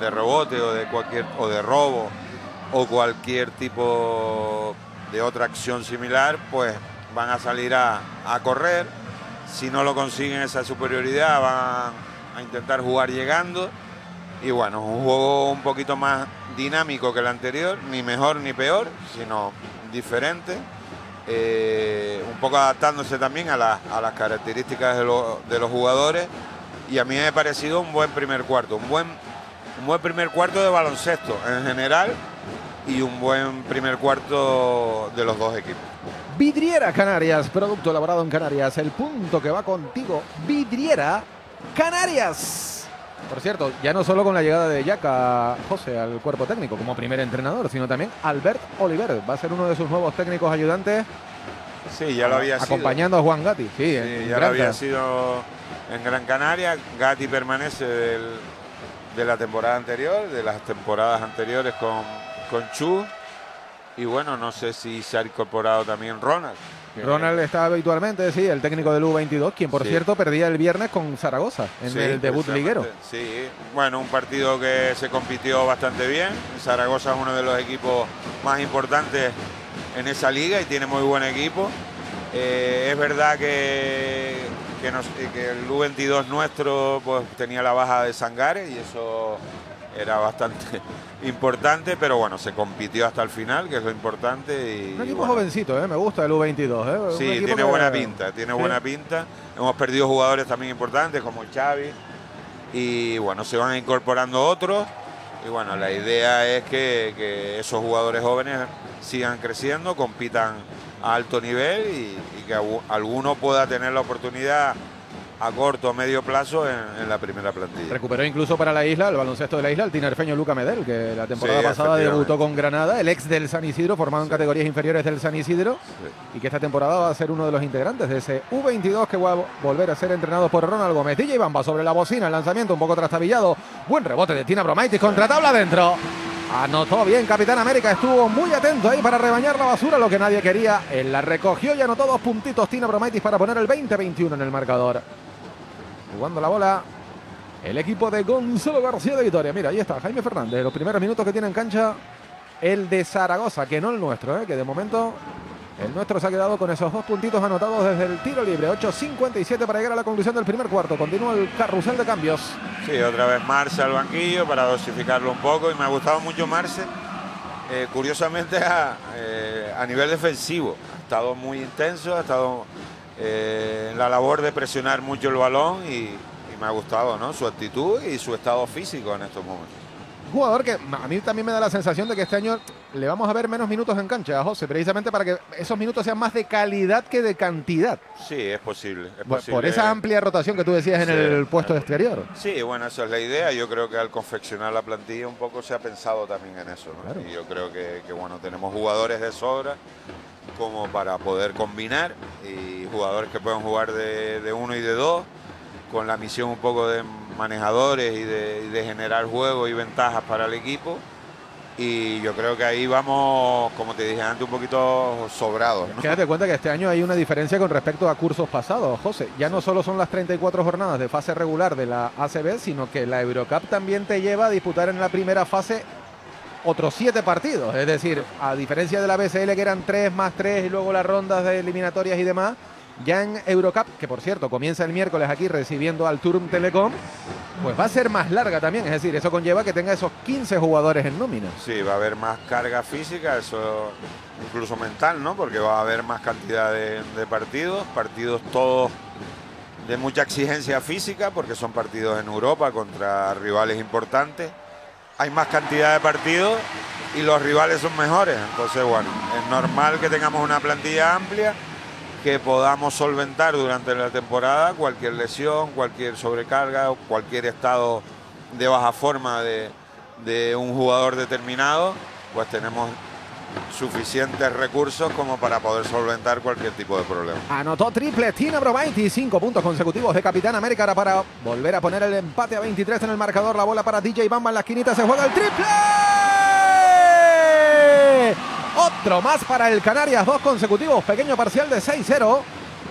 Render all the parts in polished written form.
de rebote o de robo o cualquier tipo de otra acción similar, pues van a salir a correr. Si no lo consiguen esa superioridad, van a intentar jugar llegando. Y bueno, un juego un poquito más dinámico que el anterior, ni mejor ni peor, sino diferente. Un poco adaptándose también a las características de los jugadores. Y a mí me ha parecido un buen primer cuarto, un buen primer cuarto de baloncesto en general y un buen primer cuarto de los dos equipos. Vidriera Canarias, producto elaborado en Canarias, el punto que va contigo. Vidriera Canarias. Por cierto, ya no solo con la llegada de Yaka José al cuerpo técnico como primer entrenador, sino también Albert Oliver. Va a ser uno de sus nuevos técnicos ayudantes. Sí, ya lo había sido. Acompañando a Juan Gatti. Sí, ya lo había sido en Gran Canaria. Gatti permanece de la temporada anterior, de las temporadas anteriores con Chu. Y bueno, no sé si se ha incorporado también Ronald. Ronald está habitualmente, sí, el técnico del U22, quien por cierto perdía el viernes con Zaragoza en el debut liguero. Sí, bueno, un partido que se compitió bastante bien. Zaragoza es uno de los equipos más importantes en esa liga y tiene muy buen equipo. Es verdad que el U22 nuestro pues tenía la baja de Sangares y eso era bastante importante, pero bueno, se compitió hasta el final, que es lo importante. Y, un equipo jovencito, me gusta el U22. Sí, tiene buena pinta, Hemos perdido jugadores también importantes como Xavi y bueno, se van incorporando otros. Y bueno, la idea es que esos jugadores jóvenes sigan creciendo, compitan a alto nivel y que alguno pueda tener la oportunidad a corto o medio plazo en la primera plantilla. Recuperó incluso para la isla, el baloncesto de la isla, el tinerfeño Luca Medel, que la temporada pasada debutó con Granada, el ex del San Isidro, formado en categorías inferiores del San Isidro, y que esta temporada va a ser uno de los integrantes de ese U22 que va a volver a ser entrenado por Ronald Gómez. DJ Bamba sobre la bocina, el lanzamiento un poco trastabillado, buen rebote de Tina Bromaitis contra tabla adentro. Anotó bien Capitán América, estuvo muy atento ahí para rebañar la basura, lo que nadie quería. Él la recogió y anotó 2 puntitos Tina Bromaitis para poner el 20-21 en el marcador. Jugando la bola el equipo de Gonzalo García de Vitoria. Mira, ahí está Jaime Fernández, los primeros minutos que tiene en cancha el de Zaragoza, que no el nuestro, que de momento el nuestro se ha quedado con esos 2 puntitos anotados desde el tiro libre. 8:57 para llegar a la conclusión del primer cuarto. Continúa el carrusel de cambios. Sí, otra vez Marce al banquillo para dosificarlo un poco y me ha gustado mucho Marce, curiosamente a nivel defensivo. Ha estado muy intenso, ha estado en la labor de presionar mucho el balón y me ha gustado, ¿no?, su actitud y su estado físico en estos momentos. Jugador que a mí también me da la sensación de que este año le vamos a ver menos minutos en cancha a José, precisamente para que esos minutos sean más de calidad que de cantidad. Sí, es posible. Por esa amplia rotación que tú decías en el puesto de exterior. Sí, bueno, esa es la idea. Yo creo que al confeccionar la plantilla un poco se ha pensado también en eso, ¿no? Claro. Y yo creo que bueno, tenemos jugadores de sobra como para poder combinar y jugadores que pueden jugar de uno y de dos, con la misión un poco de manejadores y de generar juego y ventajas para el equipo. Y yo creo que ahí vamos, como te dije antes, un poquito sobrados, ¿no? Quédate cuenta que este año hay una diferencia con respecto a cursos pasados, José. Ya no solo son las 34 jornadas de fase regular de la ACB, sino que la Eurocup también te lleva a disputar en la primera fase otros 7 partidos. Es decir, a diferencia de la BCL, que eran 3 más 3 y luego las rondas de eliminatorias y demás, ya en Eurocup, que por cierto comienza el miércoles aquí recibiendo al Turm Telecom, pues va a ser más larga también. Es decir, eso conlleva que tenga esos 15 jugadores en nómina. Sí, va a haber más carga física, eso incluso mental, ¿no? Porque va a haber más cantidad de partidos todos de mucha exigencia física, porque son partidos en Europa contra rivales importantes. Hay más cantidad de partidos y los rivales son mejores. Entonces, bueno, es normal que tengamos una plantilla amplia, que podamos solventar durante la temporada cualquier lesión, cualquier sobrecarga o cualquier estado de baja forma de un jugador determinado, pues tenemos suficientes recursos como para poder solventar cualquier tipo de problema. Anotó triple Tina Bromaitis, 5 puntos consecutivos de Capitán América ahora para volver a poner el empate a 23 en el marcador. La bola para DJ Bamba en la esquinita, se juega el triple. Otro más para el Canarias, 2 consecutivos, pequeño parcial de 6-0.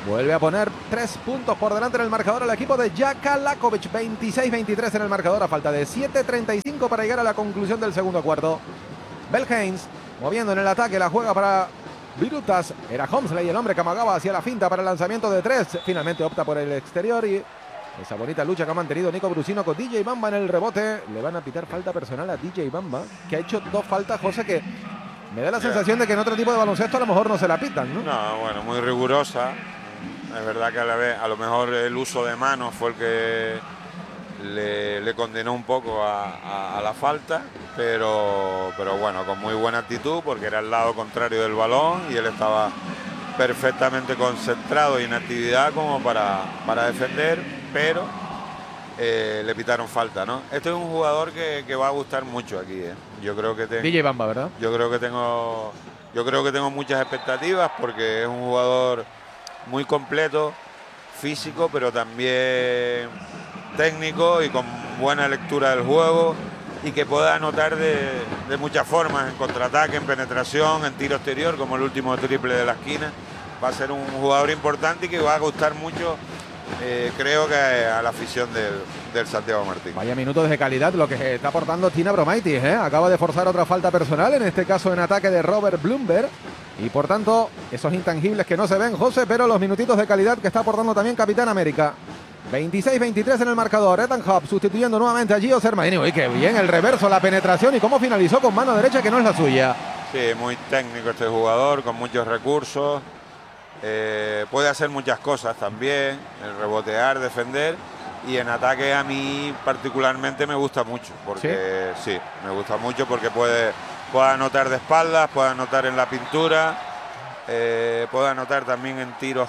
Vuelve a poner 3 puntos por delante en el marcador al equipo de Jaka Lakovic. 26-23 en el marcador a falta de 7:35 para llegar a la conclusión del segundo cuarto. Belhens moviendo en el ataque, la juega para Virutas. Era Homsley el hombre que amagaba hacia la finta para el lanzamiento de 3. Finalmente opta por el exterior y esa bonita lucha que ha mantenido Nico Brusino con DJ Bamba en el rebote. Le van a pitar falta personal a DJ Bamba, que ha hecho 2 faltas, José, que me da la sensación de que en otro tipo de baloncesto a lo mejor no se la pitan, ¿no? No, bueno, muy rigurosa. Es verdad que a lo mejor el uso de manos fue el que le condenó un poco a la falta, pero bueno, con muy buena actitud porque era el lado contrario del balón y él estaba perfectamente concentrado y en actividad como para defender, pero le pitaron falta, ¿no? Este es un jugador que va a gustar mucho aquí, ¿eh? Yo creo que DJ Bamba, ¿verdad? Yo creo que tengo muchas expectativas porque es un jugador muy completo, físico, pero también técnico y con buena lectura del juego y que pueda anotar de muchas formas, en contraataque, en penetración, en tiro exterior, como el último triple de la esquina. Va a ser un jugador importante y que va a gustar mucho, creo que a la afición del Santiago Martín. Vaya minutos de calidad lo que está aportando Tina Bromaitis, ¿eh? Acaba de forzar otra falta personal, en este caso en ataque de Robert Blumberg. Y por tanto, esos intangibles que no se ven, José, pero los minutitos de calidad que está aportando también Capitán América. 26-23 en el marcador. Ethan Hub sustituyendo nuevamente a Gio Sermadini. Uy, qué bien el reverso, la penetración y cómo finalizó con mano derecha que no es la suya. Sí, muy técnico este jugador, con muchos recursos. Puede hacer muchas cosas también, el rebotear, defender. Y en ataque a mí particularmente me gusta mucho, porque sí me gusta mucho porque puede anotar de espaldas, puede anotar en la pintura, puede anotar también en tiros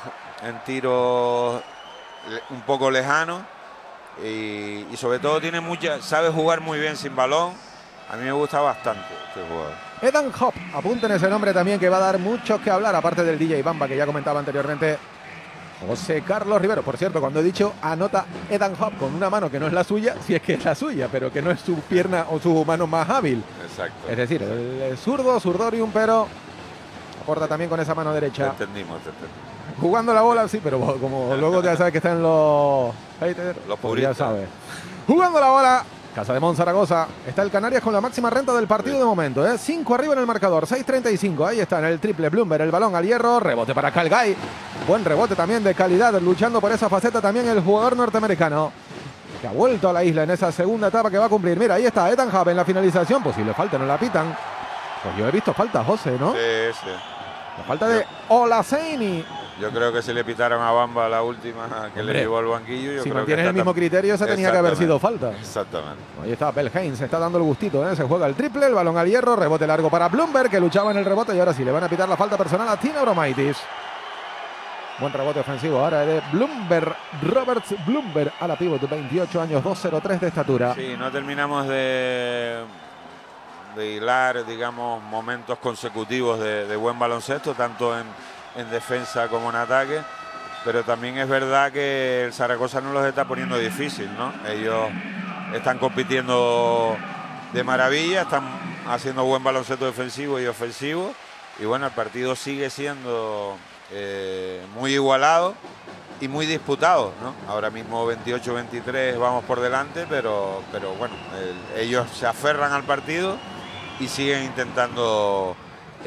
un poco lejanos y sobre todo sabe jugar muy bien sin balón. A mí me gusta bastante este jugador. Ethan Hop, apunten ese nombre también que va a dar mucho que hablar, aparte del DJ Bamba que ya comentaba anteriormente José Carlos Rivero. Por cierto, cuando he dicho anota Ethan Hop con una mano que no es la suya, sí es que es la suya, pero que no es su pierna o su mano más hábil. Exacto. Es decir, el zurdo, zurdorium, pero aporta también con esa mano derecha. Te entendimos. Jugando la bola, sí, pero como luego ya sabes que están los haters, los pues ya sabes. Jugando la bola, Casa de Zaragoza. Está el Canarias con la máxima renta del partido de momento, ¿eh? 5 arriba en el marcador, 6:35. Ahí está en el triple Blumberg, el balón al hierro, rebote para Calgay. Buen rebote también de calidad, luchando por esa faceta también el jugador norteamericano, que ha vuelto a la isla en esa segunda etapa que va a cumplir. Mira, ahí está Ethan Hub en la finalización, posible falta, no la pitan. Pues yo he visto falta, José, ¿no? Sí. La falta de Olaseini. Yo creo que se le pitaron a Bamba la última que le llevó al banquillo. Si mantienes el mismo criterio, esa tenía que haber sido falta. Exactamente. Ahí está Belhens, se está dando el gustito, ¿eh? Se juega el triple, el balón al hierro, rebote largo para Blumberg, que luchaba en el rebote y ahora sí le van a pitar la falta personal a Tina Bromaitis. Buen rebote ofensivo ahora de Blumberg, Roberts Blumberg a la pívot, 28 años, 2'03" de estatura. Sí, no terminamos de hilar, digamos, momentos consecutivos de buen baloncesto, tanto en defensa como en ataque, pero también es verdad que el Zaragoza no los está poniendo difícil, ¿no? Ellos están compitiendo de maravilla, están haciendo buen baloncesto defensivo y ofensivo, y bueno, el partido sigue siendo muy igualado y muy disputado, ¿no? Ahora mismo 28-23 vamos por delante, pero bueno, ellos se aferran al partido y siguen intentando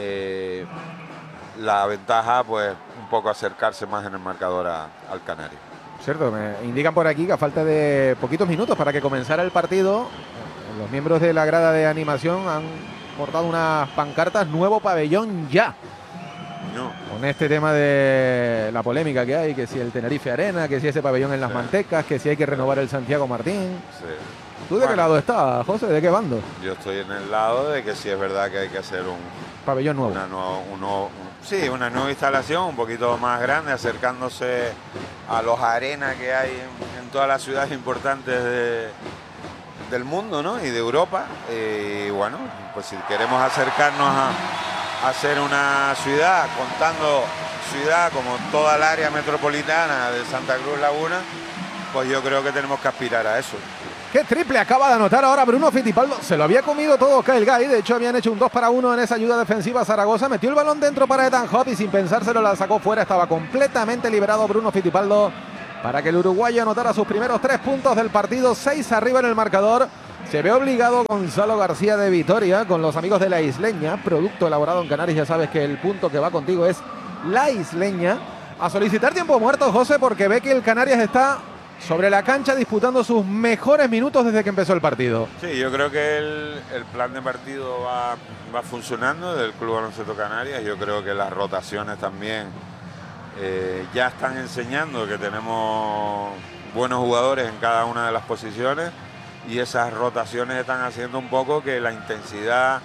la ventaja, pues un poco acercarse más en el marcador al Canario. Cierto, me indican por aquí que a falta de poquitos minutos para que comenzara el partido, los miembros de la grada de animación han portado unas pancartas "Nuevo pabellón ya". No. Con este tema de la polémica que hay, que si el Tenerife Arena, que si ese pabellón en Las Mantecas, que si hay que renovar el Santiago Martín. Sí. ¿Tú de qué lado estás, José? ¿De qué bando? Yo estoy en el lado de que sí es verdad que hay que hacer un pabellón nuevo. Una nueva instalación un poquito más grande, acercándose a los arenas que hay en todas las ciudades importantes del mundo, ¿no? Y de Europa. Y bueno, pues si queremos acercarnos a ser una ciudad, contando ciudad como toda el área metropolitana de Santa Cruz Laguna, pues yo creo que tenemos que aspirar a eso. ¡Qué triple acaba de anotar ahora Bruno Fittipaldo! Se lo había comido todo Kyle Guy. De hecho, habían hecho un 2-1 en esa ayuda defensiva. Zaragoza metió el balón dentro para Ethan Hop y sin pensárselo la sacó fuera. Estaba completamente liberado Bruno Fittipaldo para que el uruguayo anotara sus primeros 3 puntos del partido. 6 arriba en el marcador. Se ve obligado Gonzalo García de Vitoria con los amigos de La Isleña, producto elaborado en Canarias. Ya sabes que el punto que va contigo es La Isleña. A solicitar tiempo muerto, José, porque ve que el Canarias está sobre la cancha disputando sus mejores minutos desde que empezó el partido. Sí, yo creo que el plan de partido va funcionando del Club Baloncesto Canarias. Yo creo que las rotaciones también ya están enseñando que tenemos buenos jugadores en cada una de las posiciones y esas rotaciones están haciendo un poco que la intensidad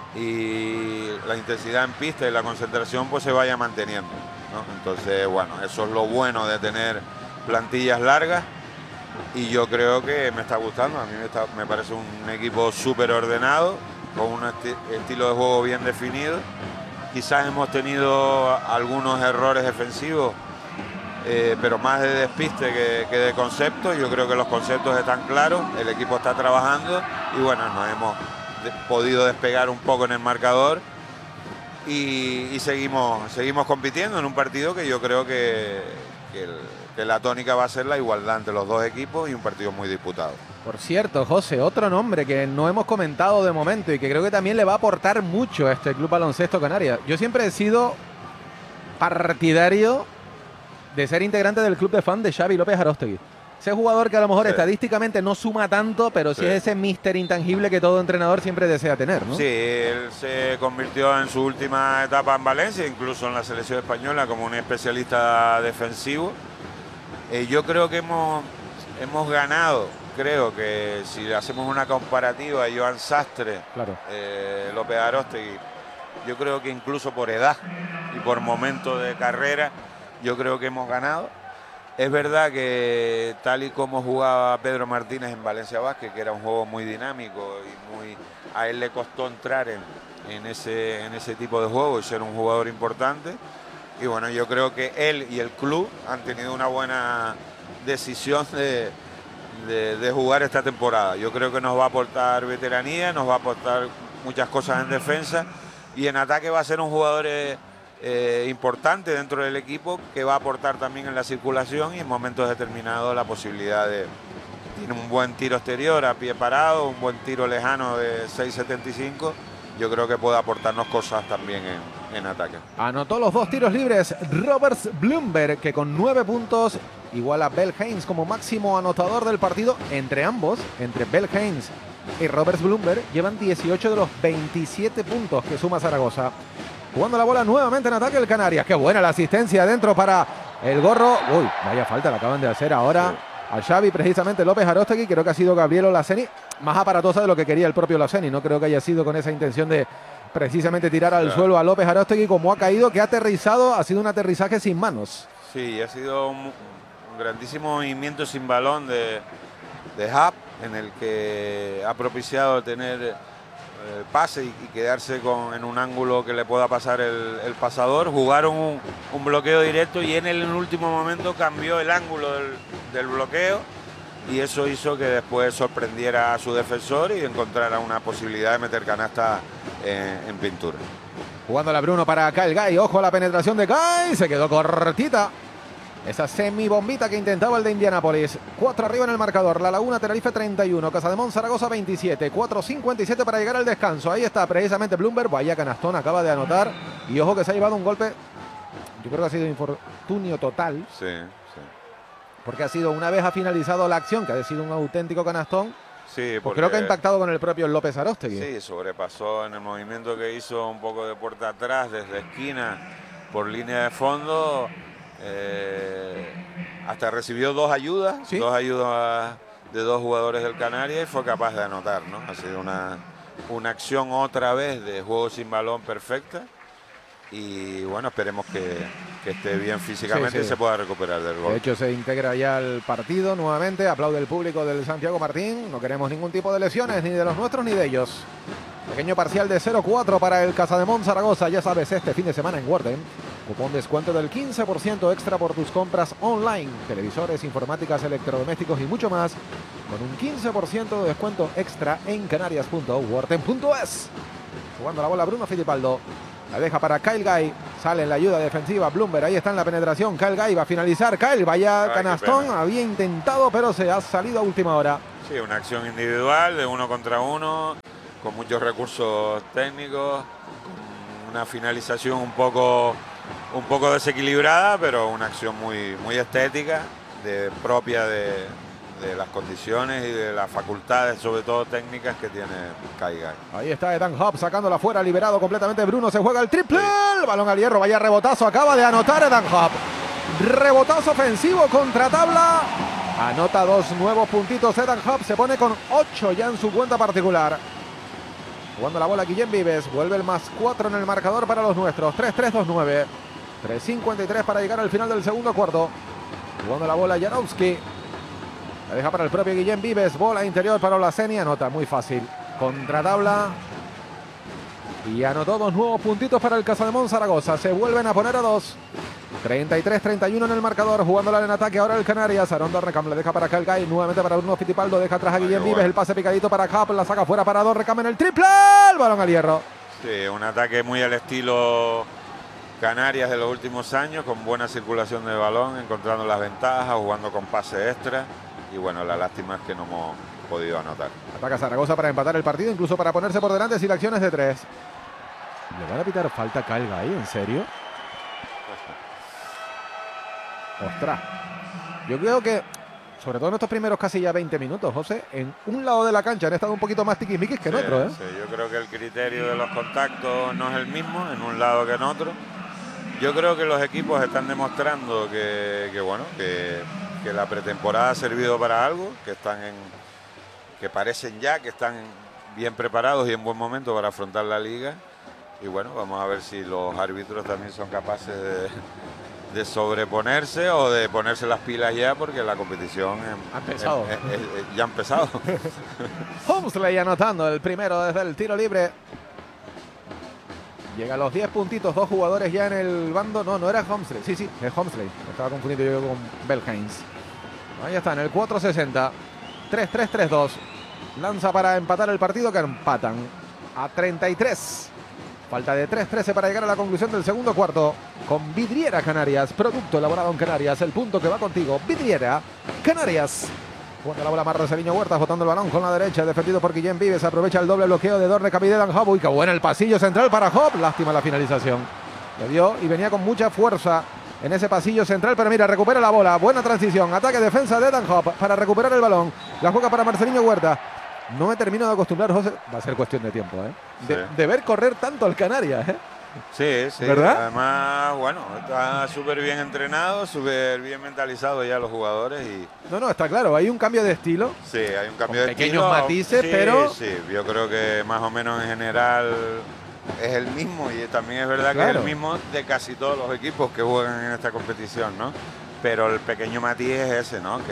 en pista y la concentración pues se vaya manteniendo, ¿no? Entonces, bueno, eso es lo bueno de tener plantillas largas y yo creo que me está gustando. A mí me parece un equipo súper ordenado, con un estilo de juego bien definido. Quizás hemos tenido algunos errores defensivos, pero más de despiste que de conceptos. Yo creo que los conceptos están claros, el equipo está trabajando y bueno, nos hemos podido despegar un poco en el marcador y seguimos compitiendo en un partido que yo creo que la tónica va a ser la igualdad entre los dos equipos y un partido muy disputado. Por cierto, José, otro nombre que no hemos comentado de momento y que creo que también le va a aportar mucho a este Club Baloncesto Canarias. Yo siempre he sido partidario de ser integrante del club de fan de Xavi López Aróstegui. Ese jugador que a lo mejor estadísticamente no suma tanto, pero sí es ese míster intangible que todo entrenador siempre desea tener, ¿no? Sí, él se convirtió en su última etapa en Valencia, incluso en la selección española, como un especialista defensivo. Yo creo que hemos ganado, creo que si hacemos una comparativa, Joan Sastre, claro. López Aróstegui, yo creo que incluso por edad y por momento de carrera, yo creo que hemos ganado. Es verdad que tal y como jugaba Pedro Martínez en Valencia Basket, que era un juego muy dinámico y a él le costó entrar en ese tipo de juego y ser un jugador importante. Y bueno, yo creo que él y el club han tenido una buena decisión de jugar esta temporada. Yo creo que nos va a aportar veteranía, nos va a aportar muchas cosas en defensa y en ataque va a ser un jugador importante dentro del equipo que va a aportar también en la circulación y en momentos determinados la posibilidad tiene un buen tiro exterior a pie parado, un buen tiro lejano de 6.75. Yo creo que puede aportarnos cosas también en ataque. Anotó los 2 tiros libres Roberts Bloomberg, que con 9 puntos iguala a Bell Haynes como máximo anotador del partido. Entre ambos, entre Bell Haynes y Roberts Bloomberg, llevan 18 de los 27 puntos que suma Zaragoza. Jugando la bola nuevamente en ataque el Canarias. Qué buena la asistencia adentro para el gorro. Uy, vaya falta la acaban de hacer ahora a Xavi, precisamente López Aróstegui. Creo que ha sido Gabriel Olaseni, más aparatosa de lo que quería el propio Olaseni. No creo que haya sido con esa intención de precisamente tirar al suelo a López Aróstegui como ha caído, que ha aterrizado. Ha sido un aterrizaje sin manos. Sí, ha sido un grandísimo movimiento sin balón de Hub, en el que ha propiciado tener pase y quedarse en un ángulo que le pueda pasar el pasador. Jugaron un bloqueo directo y en el último momento cambió el ángulo del bloqueo y eso hizo que después sorprendiera a su defensor y encontrara una posibilidad de meter canasta en pintura. Jugando la Bruno para Kyle Guy. Ojo a la penetración de Guy. Se quedó cortita esa semibombita que intentaba el de Indianápolis. 4 arriba en el marcador. La Laguna, Tenerife 31. Casademón, Zaragoza 27. 4.57 para llegar al descanso. Ahí está precisamente Bloomberg. Vaya canastón acaba de anotar. Y ojo que se ha llevado un golpe. Yo creo que ha sido infortunio total. Sí, sí. Porque ha sido, una vez ha finalizado la acción, que ha sido un auténtico canastón. Sí, pues creo que ha impactado con el propio López Aróstegui. Sí, sobrepasó en el movimiento que hizo un poco de puerta atrás, desde esquina, por línea de fondo. Hasta recibió 2 ayudas, ¿sí? 2 ayudas de 2 jugadores del Canarias y fue capaz de anotar, ¿no? Ha sido una acción otra vez de juego sin balón perfecta y bueno, esperemos que esté bien físicamente y se pueda recuperar del gol. De hecho, se integra ya al partido nuevamente, aplaude el público del Santiago Martín, no queremos ningún tipo de lesiones, ni de los nuestros ni de ellos. Pequeño parcial de 0-4 para el Casademón Zaragoza, ya sabes, este fin de semana en Warden. Cupón descuento del 15% extra por tus compras online. Televisores, informáticas, electrodomésticos y mucho más. con un 15% de descuento extra en canarias.worten.es. Jugando la bola Bruno Fittipaldo. La deja para Kyle Guy. Sale en la ayuda defensiva Bloomberg. Ahí está en la penetración. Kyle Guy va a finalizar. Kyle, vaya canastón. Había intentado, pero se ha salido a última hora. Sí, una acción individual de 1 contra 1, con muchos recursos técnicos, con una finalización un poco desequilibrada, pero una acción muy estética, propia de las condiciones y de las facultades, sobre todo técnicas, que tiene Kyle Guy. Ahí está Edan Hobb sacándola fuera, liberado completamente Bruno, se juega el triple, el balón al hierro, vaya rebotazo, acaba de anotar Edan Hobb. Rebotazo ofensivo contra tabla, anota 2 nuevos puntitos Edan Hobb, se pone con 8 ya en su cuenta particular. Jugando la bola Guillem Vives, vuelve el +4 en el marcador para los nuestros, 3-3-2-9, 3:53 para llegar al final del segundo cuarto. Jugando la bola Janowski. La deja para el propio Guillem Vives. Bola interior para Olaseni. Anota muy fácil. Contra tabla. Y anotó 2 nuevos puntitos para el Casademón Zaragoza. Se vuelven a poner a 2. 33-31 en el marcador. Jugándola en ataque ahora el Canarias. Aaron Dorrecam le deja para Kyle Guy. Nuevamente para Bruno Fittipaldo. Deja atrás a Guillem Vives. El pase picadito para Cap. La saca fuera para Dorrecam en el triple. El balón al hierro. Sí, un ataque muy al estilo Canarias de los últimos años, con buena circulación de balón, encontrando las ventajas, jugando con pase extra. Y bueno, la lástima es que no hemos podido anotar. Ataca Zaragoza para empatar el partido, incluso para ponerse por delante sin acciones de 3. ¿Le van a pitar falta a Kyle Guy? ¿En serio? Ostras. Yo creo que, sobre todo en estos primeros casi ya 20 minutos, José, en un lado de la cancha han estado un poquito más tiquismiquis que en otro, ¿eh? Sí, yo creo que el criterio de los contactos no es el mismo en un lado que en otro. Yo creo que los equipos están demostrando que la pretemporada ha servido para algo, que parecen ya que están bien preparados y en buen momento para afrontar la liga. Y bueno, vamos a ver si los árbitros también son capaces de sobreponerse o de ponerse las pilas ya, porque la competición ya ha empezado. Homsley anotando el primero desde el tiro libre. Llega a los 10 puntitos, 2 jugadores ya en el bando. No era Homsley. Sí, es Homsley. Estaba confundido yo con Belhines. Ahí está, en el 4:60. 3-3-3-2. Lanza para empatar el partido, que empatan a 33. Falta de 3:13 para llegar a la conclusión del segundo cuarto. Con Vidriera Canarias, producto elaborado en Canarias. El punto que va contigo, Vidriera Canarias. Jugando la bola Marceliño Huertas, botando el balón con la derecha, defendido por Guillem Vives. Aprovecha el doble bloqueo de Dorrecam y de Edan Hobb. Uy, qué buena el pasillo central para Hobb. Lástima la finalización. Le dio y venía con mucha fuerza en ese pasillo central, pero mira, recupera la bola. Buena transición, ataque, defensa de Edan Hobb para recuperar el balón. La juega para Marceliño Huertas. No me termino de acostumbrar, José. Va a ser cuestión de tiempo, ¿eh? De ver correr tanto al Canarias, ¿eh? Sí. ¿Verdad? Además, bueno, está súper bien entrenado, súper bien mentalizado ya los jugadores. No, está claro, hay un cambio de estilo. Sí, hay un cambio de pequeños estilo. Matices, pero... Sí, yo creo que más o menos en general es el mismo, y también es verdad que es el mismo de casi todos los equipos que juegan en esta competición, ¿no? Pero el pequeño matiz es ese, ¿no?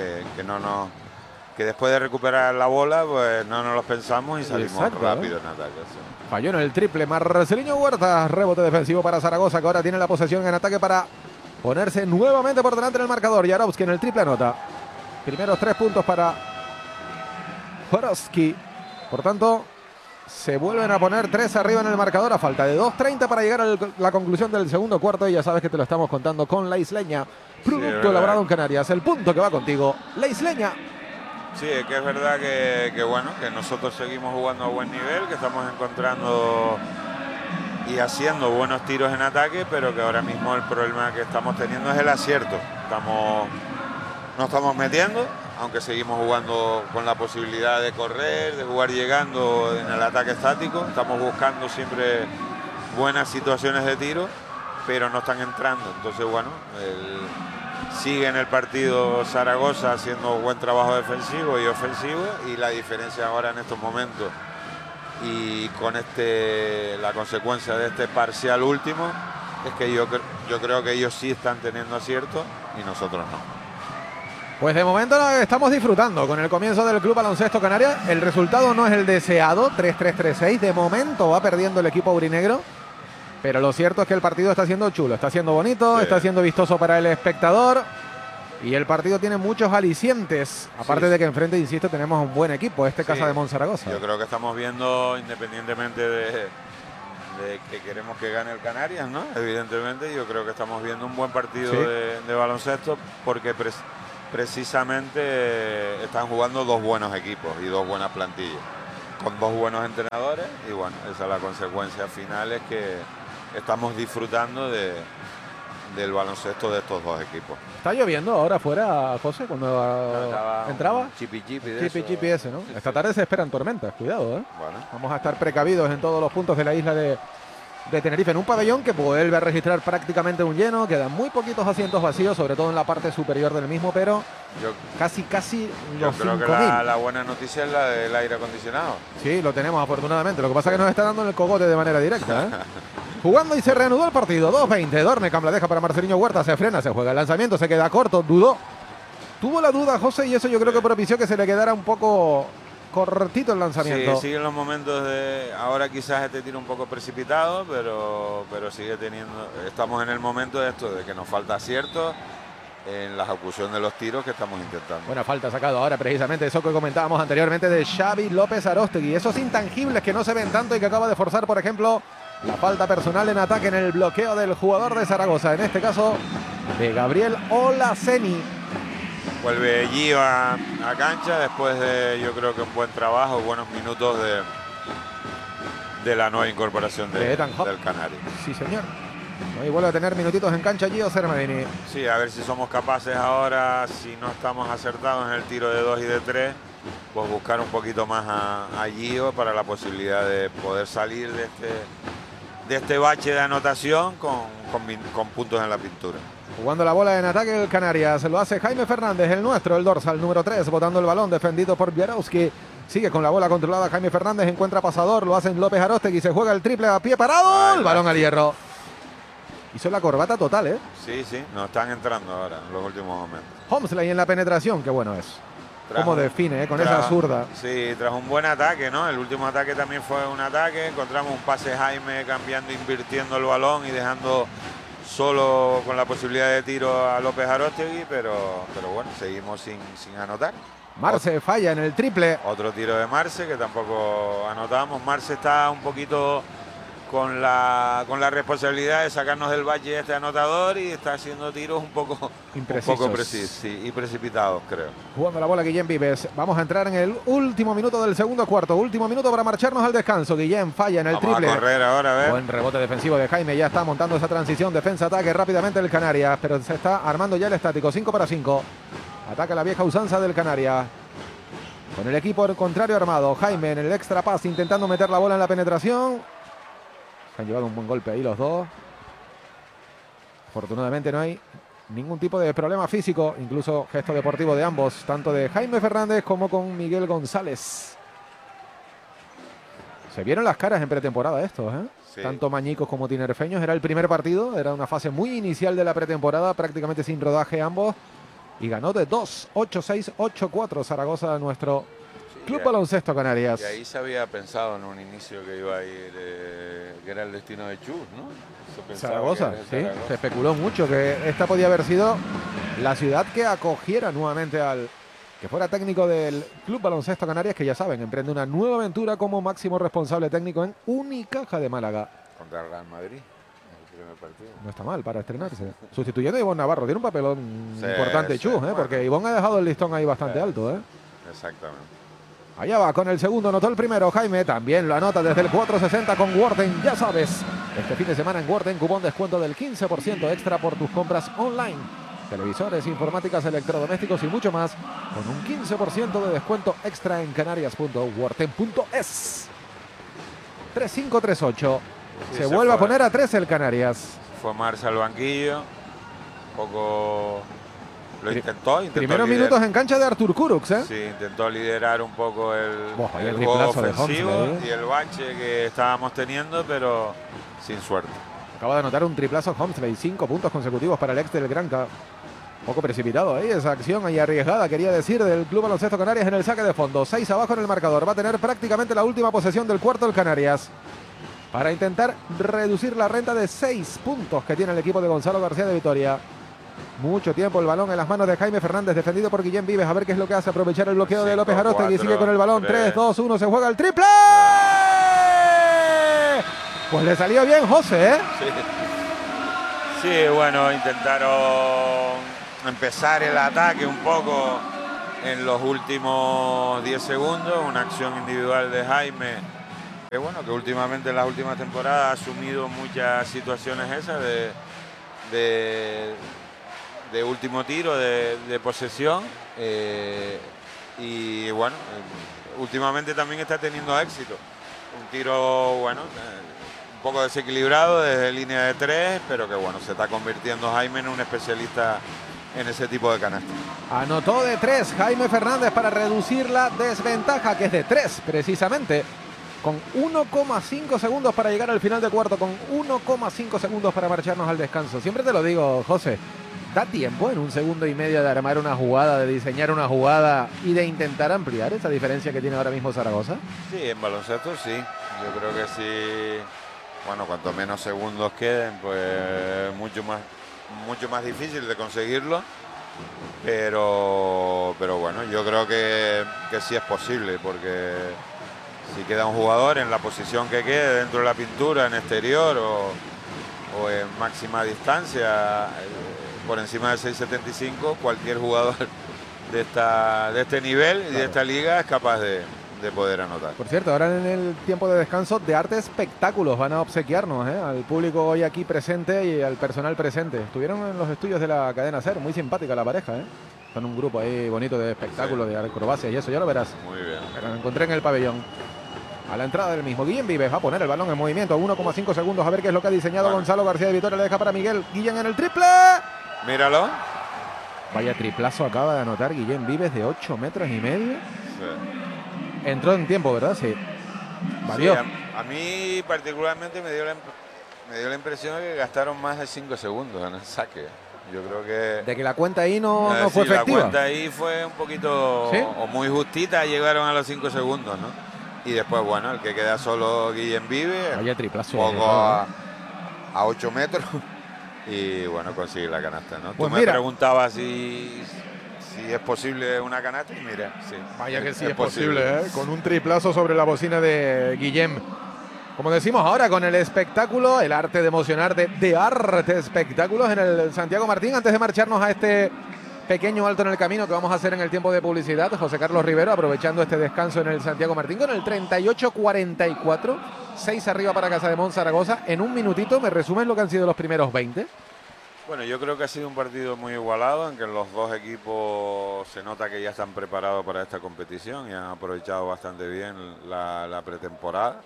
Que después de recuperar la bola, pues no nos los pensamos y salimos rápido en ataque. Sí. Falló en el triple Marceliño Huertas, rebote defensivo para Zaragoza, que ahora tiene la posesión en ataque para ponerse nuevamente por delante en el marcador. Jarowski en el triple anota. Primeros 3 puntos para Jarowski. Por tanto, se vuelven a poner 3 arriba en el marcador a falta de 2:30 para llegar a la conclusión del segundo cuarto. Y ya sabes que te lo estamos contando con La Isleña, producto elaborado en Canarias. El punto que va contigo, La Isleña. Sí, es que es verdad que nosotros seguimos jugando a buen nivel, que estamos encontrando y haciendo buenos tiros en ataque, pero que ahora mismo el problema que estamos teniendo es el acierto. No estamos metiendo, aunque seguimos jugando con la posibilidad de correr, de jugar llegando en el ataque estático. Estamos buscando siempre buenas situaciones de tiro, pero no están entrando. Entonces, bueno, sigue en el partido Zaragoza haciendo buen trabajo defensivo y ofensivo, y la diferencia ahora en estos momentos y con la consecuencia de este parcial último es que yo creo que ellos sí están teniendo acierto y nosotros no. Pues de momento estamos disfrutando con el comienzo del Club Baloncesto Canarias. El resultado no es el deseado, 3-3-3-6. De momento va perdiendo el equipo aurinegro. Pero lo cierto es que el partido está siendo chulo, está siendo bonito, está siendo vistoso para el espectador. Y el partido tiene muchos alicientes, aparte de que enfrente, insisto, tenemos un buen equipo, Casa de Monzaragoza. Yo creo que estamos viendo, independientemente de que queremos que gane el Canarias, ¿no? Evidentemente, yo creo que estamos viendo un buen partido de baloncesto, porque precisamente están jugando dos buenos equipos y dos buenas plantillas, con dos buenos entrenadores, y bueno, esa es la consecuencia final, es que estamos disfrutando del baloncesto de estos dos equipos. Está lloviendo ahora afuera, José, cuando entraba. Chipi ese, ¿no? Esta tarde se esperan tormentas, cuidado, ¿eh? Bueno. Vamos a estar precavidos en todos los puntos de la isla de Tenerife, en un pabellón que vuelve a registrar prácticamente un lleno. Quedan muy poquitos asientos vacíos, sobre todo en la parte superior del mismo, pero casi yo los 5.000. Creo que la buena noticia es la del aire acondicionado. Sí, lo tenemos afortunadamente. Lo que pasa es que nos está dando en el cogote de manera directa, ¿eh? Jugando y se reanudó el partido. 2-20. Dornecam la deja para Marceliño Huerta. Se frena, se juega el lanzamiento, se queda corto. Dudó. Tuvo la duda, José, y eso yo creo que propició que se le quedara un poco cortito el lanzamiento. Sí, siguen los momentos de... Ahora quizás este tiro un poco precipitado, pero sigue teniendo... Estamos en el momento de esto, de que nos falta acierto en la ejecución de los tiros que estamos intentando. Buena falta sacado ahora precisamente eso que comentábamos anteriormente de Xavi López Aróstegui. Esos intangibles que no se ven tanto y que acaba de forzar, por ejemplo, la falta personal en ataque en el bloqueo del jugador de Zaragoza. En este caso, de Gabriel Olaceni. Vuelve Gio a cancha después de, yo creo que un buen trabajo, buenos minutos de la nueva incorporación del Canario. Sí, señor. Y vuelve a tener minutitos en cancha Gio Sermadini. Sí, a ver si somos capaces ahora, si no estamos acertados en el tiro de 2 y de 3, pues buscar un poquito más a Gio para la posibilidad de poder salir de este bache de anotación con puntos en la pintura. Jugando la bola en ataque el Canarias, lo hace Jaime Fernández, el nuestro, el dorsal número 3, botando el balón, defendido por Biarowski. Sigue con la bola controlada Jaime Fernández, encuentra pasador, lo hacen López Aróstegui, se juega el triple a pie parado, el balón al hierro. Hizo la corbata total, ¿eh? Sí, nos están entrando ahora en los últimos momentos. Homsley en la penetración, qué bueno es. Cómo define, con esa zurda. Sí, tras un buen ataque, ¿no? El último ataque también fue un ataque. Encontramos un pase Jaime cambiando, invirtiendo el balón y dejando solo con la posibilidad de tiro a López Aróstegui, pero bueno, seguimos sin anotar. Marce falla en el triple. Otro tiro de Marce que tampoco anotamos. Marce está un poquito con la responsabilidad de sacarnos del valle este anotador y está haciendo tiros un poco precisos y precipitados, creo. Jugando la bola Guillén Vives. Vamos a entrar en el último minuto del segundo cuarto. Último minuto para marcharnos al descanso. Guillén falla en el triple. Vamos a correr ahora, a ver. Buen rebote defensivo de Jaime. Ya está montando esa transición. Defensa-ataque rápidamente el Canarias, pero se está armando ya el estático. 5 para 5. Ataca la vieja usanza del Canarias. Con el equipo contrario armado. Jaime en el extra pass intentando meter la bola en la penetración. Han llevado un buen golpe ahí los dos. Afortunadamente no hay ningún tipo de problema físico, incluso gesto deportivo de ambos, tanto de Jaime Fernández como con Miguel González. Se vieron las caras en pretemporada estos, ¿eh? Sí. Tanto mañicos como tinerfeños. Era el primer partido, era una fase muy inicial de la pretemporada, prácticamente sin rodaje ambos. Y ganó de 2, 8-6, 8-4 Zaragoza, nuestro Club Baloncesto Canarias. Y ahí se había pensado en un inicio que iba a ir, que era el destino de Chus, ¿no? Zaragoza, sí. Se especuló mucho que esta podía haber sido la ciudad que acogiera nuevamente que fuera técnico del Club Baloncesto Canarias, que ya saben, emprende una nueva aventura como máximo responsable técnico en Unicaja de Málaga. Contra el Real Madrid. Partido. No está mal para estrenarse. Sustituyendo a Ivonne Navarro. Tiene un papelón importante, Chus, bueno. Porque Ivonne ha dejado el listón ahí bastante alto, ¿eh? Exactamente. Allá va con el segundo, anotó el primero. Jaime también lo anota desde el 4.60 con Worten. Ya sabes, este fin de semana en Worten, cupón descuento del 15% extra por tus compras online. Televisores, informáticas, electrodomésticos y mucho más, con un 15% de descuento extra en canarias.worten.es. 3-5-3-8. Se vuelve a poner a 3 el Canarias. Fue Marce al banquillo. Un poco lo intentó primeros minutos en cancha de Artur Kurucs, ¿eh? Sí, intentó liderar un poco el juego ofensivo y el bache que estábamos teniendo, pero sin suerte. Acaba de anotar un triplazo Homsley, 5 puntos consecutivos para el ex del Granca. Poco precipitado ahí esa acción ahí arriesgada, quería decir, del Club Baloncesto Canarias en el saque de fondo. 6 abajo en el marcador. Va a tener prácticamente la última posesión del cuarto el Canarias, para intentar reducir la renta de 6 puntos que tiene el equipo de Gonzalo García de Vitoria. Mucho tiempo el balón en las manos de Jaime Fernández, defendido por Guillem Vives. A ver qué es lo que hace, aprovechar el bloqueo de López Aróstegui. Sigue con el balón, 3, 2, 1, se juega el triple. Pues le salió bien José, ¿eh? Sí, bueno, intentaron empezar el ataque un poco en los últimos 10 segundos, una acción individual de Jaime, que bueno, que últimamente en las últimas temporadas ha asumido muchas situaciones esas de último tiro, de posesión, y bueno, últimamente también está teniendo éxito. Un tiro, bueno, un poco desequilibrado desde línea de 3, pero que bueno, se está convirtiendo Jaime en un especialista en ese tipo de canasta. Anotó de 3 Jaime Fernández para reducir la desventaja, que es de 3 precisamente, con 1,5 segundos para llegar al final de cuarto, con 1,5 segundos para marcharnos al descanso. Siempre te lo digo, José, da tiempo en 1,5 segundos de armar una jugada, de diseñar una jugada y de intentar ampliar esa diferencia que tiene ahora mismo Zaragoza. Sí, en baloncesto sí, yo creo que sí. Bueno, cuanto menos segundos queden, pues mucho más difícil de conseguirlo, pero bueno, yo creo que sí es posible, porque si queda un jugador en la posición que quede, dentro de la pintura, en exterior o en máxima distancia, por encima de 6,75, cualquier jugador de este nivel y de esta liga es capaz de poder anotar. Por cierto, ahora en el tiempo de descanso, de Arte Espectáculos van a obsequiarnos al público hoy aquí presente y al personal presente. Estuvieron en los estudios de la cadena SER, muy simpática la pareja, ¿eh? Son un grupo ahí bonito de espectáculos, sí, de acrobacias y eso, ya lo verás. Muy bien. Pero lo encontré en el pabellón. A la entrada del mismo, Guillem Vives va a poner el balón en movimiento, 1,5 segundos, a ver qué es lo que ha diseñado Gonzalo García de Vitoria, le deja para Miguel Guillem en el triple. Míralo. Vaya triplazo acaba de anotar Guillem Vives de 8,5 metros. Sí. Entró en tiempo, ¿verdad? Sí. Valió. Sí, a mí particularmente me dio la impresión de que gastaron más de 5 segundos en el saque. Yo creo que... De que la cuenta ahí no fue efectiva. La cuenta ahí fue un poquito... ¿Sí? O muy justita, llegaron a los 5 segundos, ¿no? Y después, bueno, el que queda solo Guillem Vives. Vaya triplazo. Un poco a 8 metros. Y bueno, consigue la canasta, ¿no? Pues tú me preguntabas si es posible una canasta y mira, sí. Vaya que sí es posible, ¿eh? Con un triplazo sobre la bocina de Guillem. Como decimos ahora, con el espectáculo, el arte de emocionar de Arte Espectáculos en el Santiago Martín. Antes de marcharnos a este pequeño alto en el camino que vamos a hacer en el tiempo de publicidad, José Carlos Rivero, aprovechando este descanso en el Santiago Martín, con el 38-44, 6 arriba para Casademont Zaragoza. En un minutito, ¿me resumes lo que han sido los primeros 20? Bueno, yo creo que ha sido un partido muy igualado, en que los dos equipos se nota que ya están preparados para esta competición y han aprovechado bastante bien la pretemporada.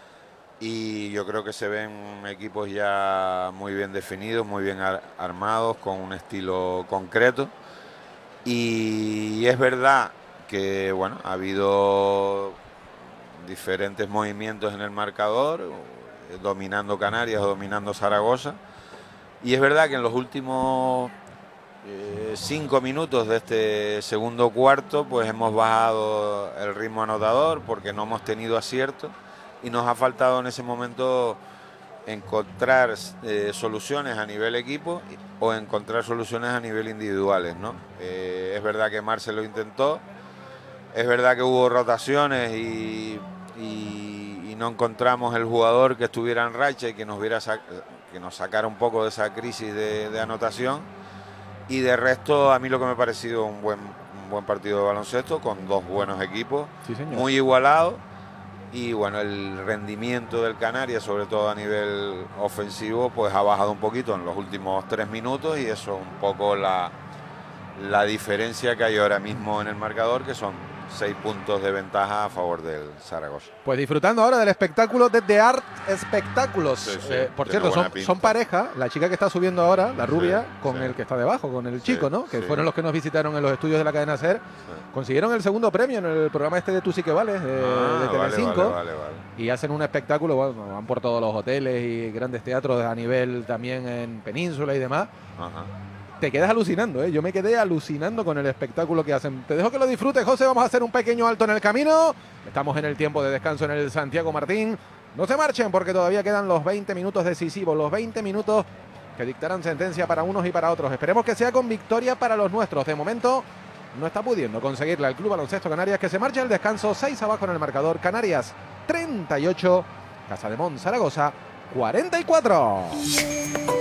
Y yo creo que se ven equipos ya muy bien definidos, muy bien armados, con un estilo concreto. Y es verdad que bueno, ha habido diferentes movimientos en el marcador, dominando Canarias o dominando Zaragoza. Y es verdad que en los últimos 5 minutos de este segundo cuarto, pues hemos bajado el ritmo anotador porque no hemos tenido acierto y nos ha faltado en ese momento encontrar soluciones a nivel equipo o encontrar soluciones a nivel individuales, ¿no? Es verdad que Marce lo intentó, es verdad que hubo rotaciones y no encontramos el jugador que estuviera en racha y que nos sacara un poco de esa crisis de anotación. Y de resto, a mí lo que me ha parecido un buen partido de baloncesto, con dos buenos equipos, sí, muy igualados. Y bueno, el rendimiento del Canarias, sobre todo a nivel ofensivo, pues ha bajado un poquito en los últimos 3 minutos, y eso es un poco la diferencia que hay ahora mismo en el marcador, que son 6 puntos de ventaja a favor del Zaragoza. Pues disfrutando ahora del espectáculo de The Art Espectáculos. Sí, sí, por cierto, son pareja, la chica que está subiendo ahora, la rubia, sí, con el que está debajo, con el chico, ¿no? Que fueron los que nos visitaron en los estudios de la cadena SER. Consiguieron el segundo premio en el programa este de Tú sí que vales, de Telecinco. Vale. Y hacen un espectáculo, bueno, van por todos los hoteles y grandes teatros a nivel también en Península y demás. Ajá. Te quedas alucinando, ¿eh? Yo me quedé alucinando con el espectáculo que hacen. Te dejo que lo disfrutes, José. Vamos a hacer un pequeño alto en el camino. Estamos en el tiempo de descanso en el Santiago Martín. No se marchen porque todavía quedan los 20 minutos decisivos, los 20 minutos que dictarán sentencia para unos y para otros. Esperemos que sea con victoria para los nuestros. De momento no está pudiendo conseguirla el Club Baloncesto Canarias, que se marcha al descanso 6 abajo en el marcador. Canarias 38, Casademont Zaragoza 44.